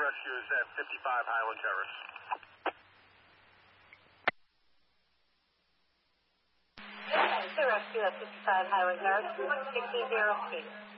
rescue is at 55 Highland Terrace. The rescue at 55 Highland Terrace, 6002.